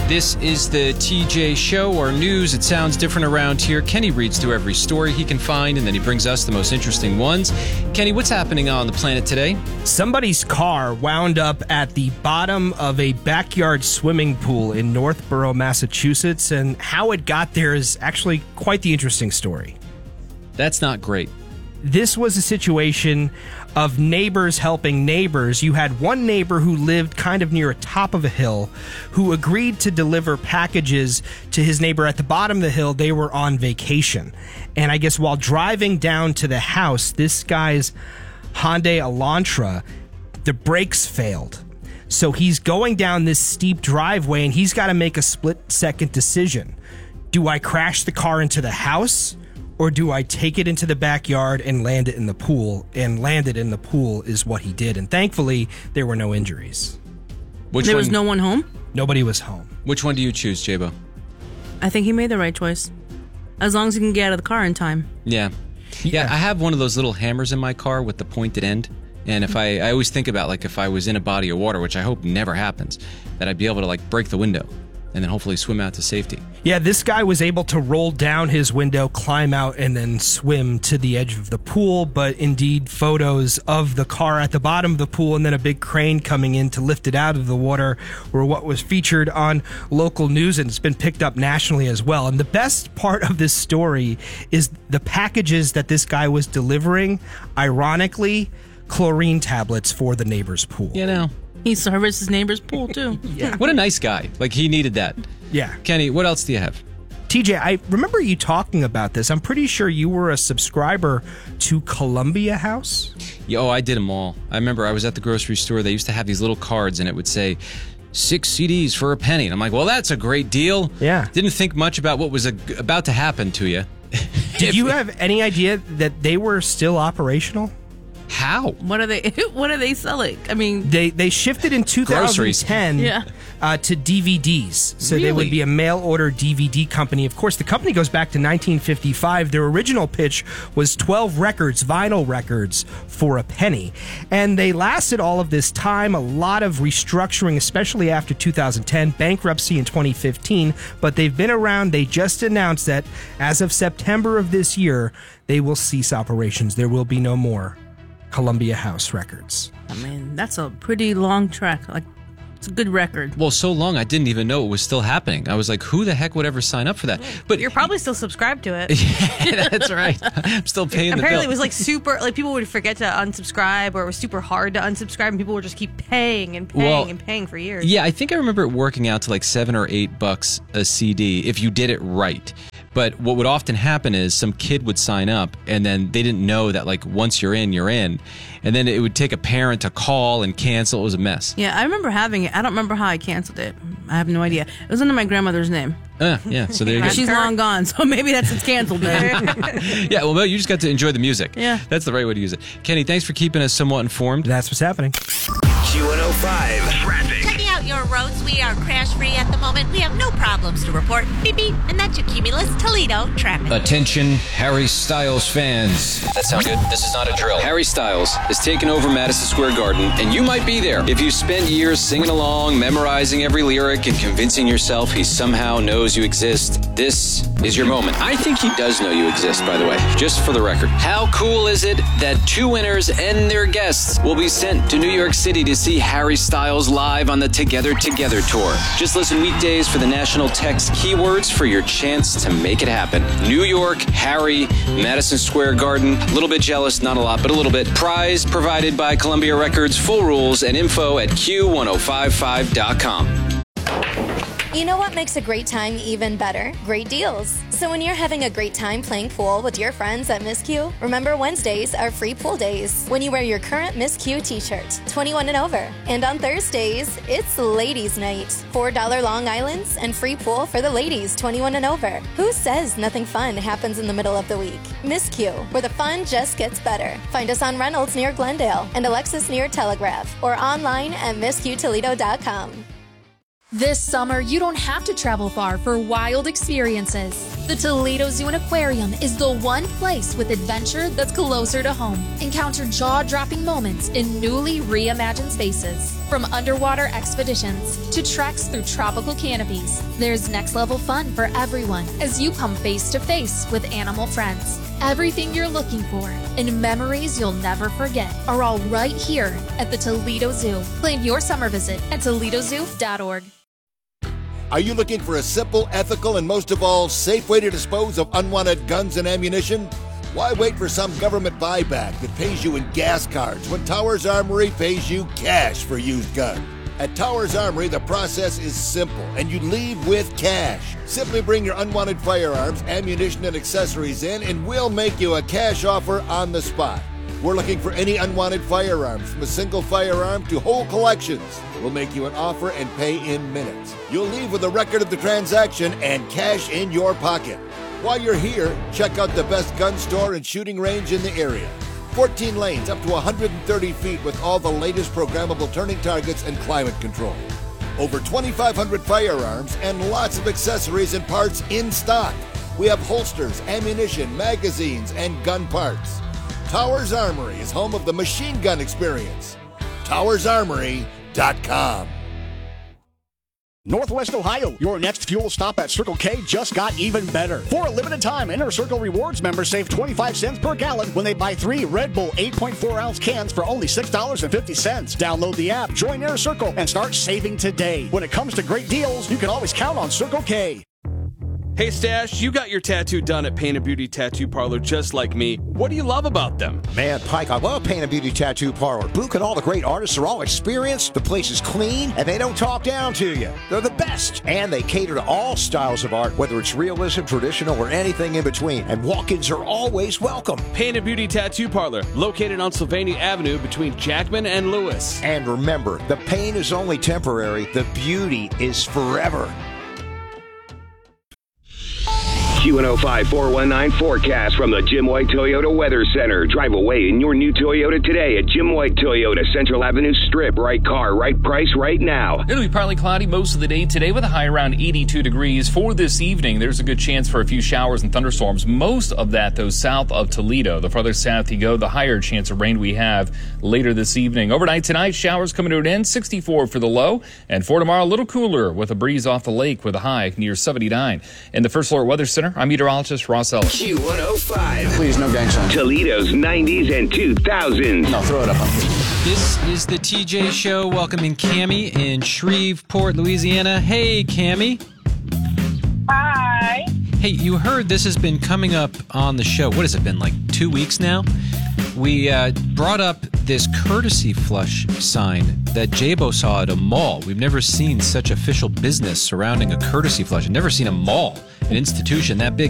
This is the TJ Show, our news. It sounds different around here. Kenny reads through every story he can find, and then he brings us the most interesting ones. Kenny, what's happening on the planet today? Somebody's car wound up at the bottom of a backyard swimming pool in Northborough, Massachusetts, and how it got there is actually quite the interesting story. That's not great. This was a situation of neighbors helping neighbors. You had one neighbor who lived kind of near a top of a hill who agreed to deliver packages to his neighbor at the bottom of the hill. They were on vacation. And I guess while driving down to the house, this guy's Hyundai Elantra, the brakes failed. So he's going down this steep driveway and he's got to make a split-second decision. Do I crash the car into the house? Or do I take it into the backyard and land it in the pool? And land it in the pool is what he did. And thankfully, there were no injuries. There was no one home? Nobody was home. Which one do you choose, Jabo? I think he made the right choice. As long as he can get out of the car in time. Yeah, I have one of those little hammers in my car with the pointed end. And if I always think about, like, if I was in a body of water, which I hope never happens, that I'd be able to, like, break the window and then hopefully swim out to safety. Yeah, this guy was able to roll down his window, climb out, and then swim to the edge of the pool. But indeed, photos of the car at the bottom of the pool and then a big crane coming in to lift it out of the water were what was featured on local news, and it's been picked up nationally as well. And the best part of this story is the packages that this guy was delivering, ironically, chlorine tablets for the neighbor's pool. You know. He serviced his neighbor's pool, too. Yeah. What a nice guy. Like, he needed that. Yeah. Kenny, what else do you have? TJ, I remember you talking about this. I'm pretty sure you were a subscriber to Columbia House. Yeah, I did them all. I remember I was at the grocery store. They used to have these little cards, and it would say 6 CDs for a penny. And I'm like, well, that's a great deal. Yeah. Didn't think much about what was about to happen to you. Did you have any idea that they were still operational? How? What are they selling? I mean, they shifted in 2010 to DVDs. So Really? they would be a mail order DVD company. Of course, the company goes back to 1955. Their original pitch was 12 records, vinyl records, for a penny. And they lasted all of this time, a lot of restructuring, especially after 2010, bankruptcy in 2015. But they've been around. They just announced that as of September of this year, they will cease operations. There will be no more Columbia House records. I mean, that's a pretty long track. Like, it's a good record. Well, so long I didn't even know it was still happening. I was like, who the heck would ever sign up for that? But You're probably still subscribed to it. Yeah, that's right. I'm still paying the bill. Apparently it was like super, like people would forget to unsubscribe, or it was super hard to unsubscribe, and people would just keep paying and paying and paying for years. Yeah, I think I remember it working out to like $7 or $8 a CD if you did it right. But what would often happen is some kid would sign up, and then they didn't know that, like, once you're in, you're in. And then it would take a parent to call and cancel. It was a mess. Yeah, I remember having it. I don't remember how I canceled it. I have no idea. It was under my grandmother's name. Yeah, so there you go. She's long gone, so maybe that's it's canceled then. Yeah, well, you just got to enjoy the music. Yeah. That's the right way to use it. Kenny, thanks for keeping us somewhat informed. That's what's happening. Q105 Traffic. Checking out your roads. We are crash-free at the moment. We have no problems to report. Beep, beep. And that's your Cumulus Toledo traffic. Attention, Harry Styles fans. That sounds good. This is not a drill. Harry Styles has taken over Madison Square Garden, and you might be there. If you spent years singing along, memorizing every lyric, and convincing yourself he somehow knows you exist, this is your moment. I think he does know you exist, by the way, just for the record. How cool is it that 2 winners and their guests will be sent to New York City to see Harry Styles live on the Together Together tour? Just listen weekdays for the national text keywords for your chance to make it happen. New York, Harry, Madison Square Garden. A little bit jealous, not a lot, but a little bit. Prize provided by Columbia Records. Full rules and info at Q1055.com. You know what makes a great time even better? Great deals. So when you're having a great time playing pool with your friends at Miss Q, remember Wednesdays are free pool days when you wear your current Miss Q t-shirt, 21 and over. And on Thursdays, it's Ladies Night. $4 Long Islands and free pool for the ladies, 21 and over. Who says nothing fun happens in the middle of the week? Miss Q, where the fun just gets better. Find us on Reynolds near Glendale and Alexis near Telegraph, or online at MissQToledo.com. This summer, you don't have to travel far for wild experiences. The Toledo Zoo and Aquarium is the one place with adventure that's closer to home. Encounter jaw-dropping moments in newly reimagined spaces. From underwater expeditions to treks through tropical canopies, there's next-level fun for everyone as you come face-to-face with animal friends. Everything you're looking for and memories you'll never forget are all right here at the Toledo Zoo. Plan your summer visit at ToledoZoo.org. Are you looking for a simple, ethical, and most of all, safe way to dispose of unwanted guns and ammunition? Why wait for some government buyback that pays you in gas cards when Towers Armory pays you cash for used guns? At Towers Armory, the process is simple, and you leave with cash. Simply bring your unwanted firearms, ammunition, and accessories in, and we'll make you a cash offer on the spot. We're looking for any unwanted firearms, from a single firearm to whole collections. We'll make you an offer and pay in minutes. You'll leave with a record of the transaction and cash in your pocket. While you're here, check out the best gun store and shooting range in the area. 14 lanes up to 130 feet with all the latest programmable turning targets and climate control. Over 2,500 firearms and lots of accessories and parts in stock. We have holsters, ammunition, magazines, and gun parts. Towers Armory is home of the machine gun experience. TowersArmory.com. Northwest Ohio, your next fuel stop at Circle K just got even better. For a limited time, Inner Circle Rewards members save 25 cents per gallon when they buy 3 Red Bull 8.4-ounce cans for only $6.50. Download the app, join Inner Circle, and start saving today. When it comes to great deals, you can always count on Circle K. Hey Stash, you got your tattoo done at Paint and Beauty Tattoo Parlor just like me. What do you love about them? Man, Pike, I love Paint and Beauty Tattoo Parlor. Book and all the great artists are all experienced. The place is clean, and they don't talk down to you. They're the best. And they cater to all styles of art, whether it's realism, traditional, or anything in between. And walk-ins are always welcome. Paint and Beauty Tattoo Parlor, located on Sylvania Avenue between Jackman and Lewis. And remember, the pain is only temporary. The beauty is forever. Q105 419 forecast from the Jim White Toyota Weather Center. Drive away in your new Toyota today at Jim White Toyota, Central Avenue Strip. Right car, right price, right now. It'll be partly cloudy most of the day today with a high around 82 degrees. For this evening, there's a good chance for a few showers and thunderstorms. Most of that, though, south of Toledo. The farther south you go, the higher chance of rain we have later this evening. Overnight tonight, showers coming to an end, 64 for the low. And for tomorrow, a little cooler with a breeze off the lake with a high near 79. In the First Alert Weather Center, I'm meteorologist Ross Ellis. Q105. Please, no gang signs. Toledo's 90s and 2000s. No, throw it up. This is the TJ Show, welcoming Cammie in Shreveport, Louisiana. Hey, Cammie. Hi. Hey, you heard this has been coming up on the show. What has it been, like 2 weeks now? We brought up this courtesy flush sign that Jabo saw at a mall. We've never seen such official business surrounding a courtesy flush. I've never seen a mall, an institution that big.